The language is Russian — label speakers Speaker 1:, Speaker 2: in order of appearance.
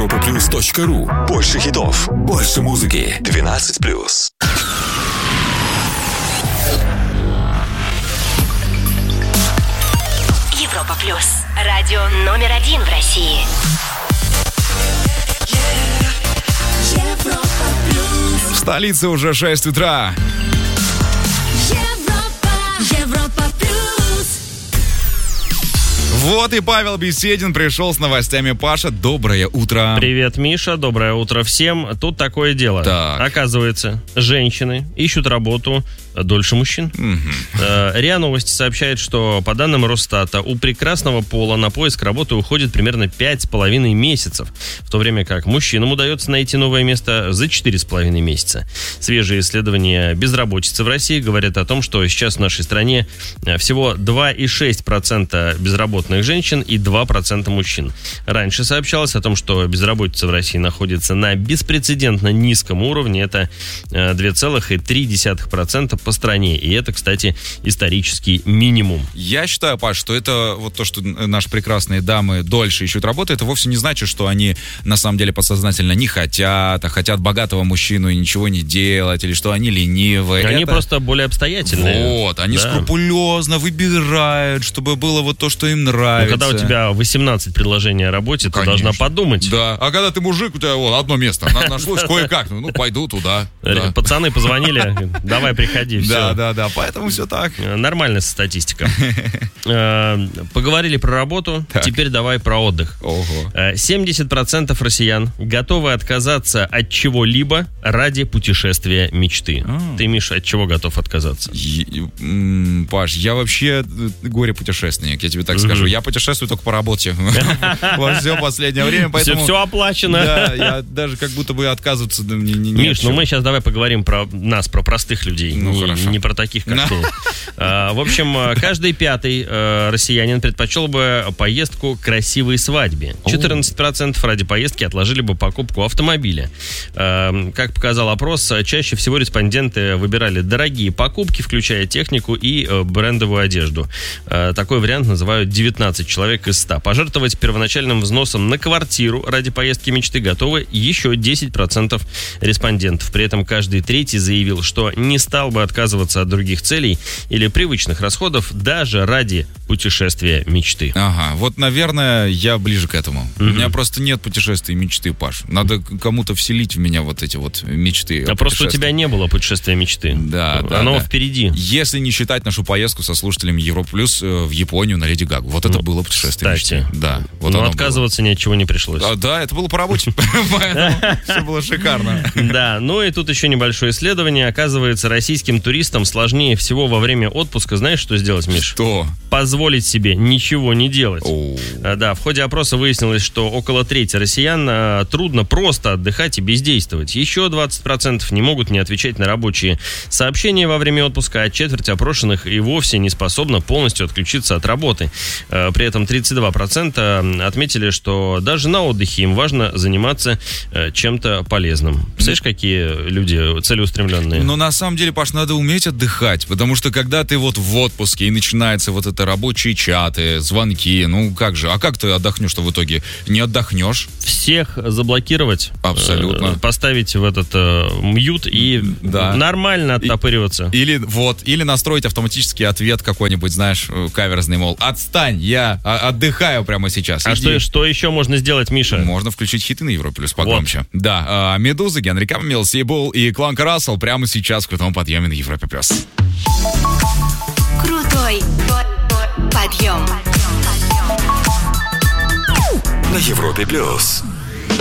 Speaker 1: europaplus.ru. Больше хитов, больше музыки. 12+.
Speaker 2: Европа Плюс. Радио номер 1 в России.
Speaker 3: Европа Плюс.
Speaker 4: В столице уже 6 утра.
Speaker 3: Европа Плюс.
Speaker 4: Вот и Павел Беседин пришел с новостями. Паша, доброе утро.
Speaker 5: Привет, Миша, доброе утро всем. Тут такое дело.
Speaker 4: Так.
Speaker 5: Оказывается, женщины ищут работу дольше мужчин. РИА Новости сообщает, что по данным Росстата у прекрасного пола на поиск работы уходит примерно 5,5 месяцев, в то время как мужчинам удается найти новое место за 4,5 месяца. Свежие исследования безработицы в России говорят о том, что сейчас в нашей стране всего 2,6% безработных женщин и 2% мужчин. Раньше сообщалось о том, что безработица в России находится на беспрецедентно низком уровне. Это 2,3% по стране. И это, кстати, исторический минимум.
Speaker 4: Я считаю, Паш, что это вот то, что наши прекрасные дамы дольше ищут работу, это вовсе не значит, что они на самом деле подсознательно не хотят, а хотят богатого мужчину и ничего не делать, или что они ленивые.
Speaker 5: Они просто более обстоятельные.
Speaker 4: Вот, они скрупулезно выбирают, чтобы было вот то, что им нравится.
Speaker 5: Но когда у тебя 18 предложений о работе, ты должна подумать.
Speaker 4: Да, а когда ты мужик, у тебя вот одно место нашлось кое-как, ну пойду туда.
Speaker 5: Пацаны позвонили, давай приходи. Все.
Speaker 4: Да, поэтому все так.
Speaker 5: Нормальная статистика. Поговорили про работу, теперь давай про отдых. 70% россиян готовы отказаться от чего-либо ради путешествия мечты. Ты, Миша, от чего готов отказаться?
Speaker 4: Паш, я вообще горе-путешественник, я тебе так скажу. Я путешествую только по работе во все последнее время, поэтому...
Speaker 5: Все оплачено.
Speaker 4: Да, я даже как будто бы отказываться не
Speaker 5: Миш, мы сейчас давай поговорим про нас, про простых людей. Не про таких, как ты. В общем, каждый пятый россиянин предпочел бы поездку к красивой свадьбе. 14% ради поездки отложили бы покупку автомобиля. Как показал опрос, чаще всего респонденты выбирали дорогие покупки, включая технику и брендовую одежду. Такой вариант называют 19 человек из 100. Пожертвовать первоначальным взносом на квартиру ради поездки мечты готовы еще 10% респондентов. При этом каждый третий заявил, что не стал бы отказываться от других целей или привычных расходов даже ради путешествия мечты.
Speaker 4: Ага, вот, наверное, я ближе к этому. У меня просто нет путешествий мечты, Паш. Надо кому-то вселить в меня вот эти вот мечты.
Speaker 5: А просто у тебя не было путешествия мечты.
Speaker 4: Да.
Speaker 5: Оно впереди.
Speaker 4: Если не считать нашу поездку со слушателями Европа Плюс в Японию на Леди Гагу. Вот это было путешествие мечты. Да. Вот
Speaker 5: но отказываться ни от чего не пришлось.
Speaker 4: Да, это было по работе. Все было шикарно.
Speaker 5: Да, ну и тут еще небольшое исследование. Оказывается, российским туристам сложнее всего во время отпуска, знаешь, что сделать, Миш?
Speaker 4: Что?
Speaker 5: Позволить себе ничего не делать. Да, в ходе опроса выяснилось, что около трети россиян трудно просто отдыхать и бездействовать. Еще 20% не могут не отвечать на рабочие сообщения во время отпуска, а четверть опрошенных и вовсе не способна полностью отключиться от работы. При этом 32% отметили, что даже на отдыхе им важно заниматься чем-то полезным. Представляешь, какие люди целеустремленные?
Speaker 4: Но на самом деле, Паш, надо уметь отдыхать, потому что когда ты вот в отпуске и начинается вот это рабочие чаты, звонки, ну как же, а как ты отдохнешь-то в итоге? Не отдохнешь?
Speaker 5: Всех заблокировать.
Speaker 4: Абсолютно.
Speaker 5: Поставить в этот мьют и нормально оттопыриваться.
Speaker 4: Или настроить автоматический ответ какой-нибудь, знаешь, каверзный, мол, отстань, я отдыхаю прямо сейчас.
Speaker 5: А что еще можно сделать, Миша?
Speaker 4: Можно включить хиты на Европе Плюс погромче. Вот. Да, Медуза, Генри Каммил, Сейбул и Кланка Рассел прямо сейчас в крутом подъеме на Европе Плюс.
Speaker 2: Крутой подъем.
Speaker 1: На Европе Плюс.